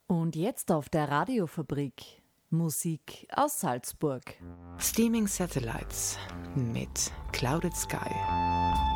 Und jetzt auf der Radiofabrik Musik aus Salzburg. Steaming Satellites mit Clouded Sky.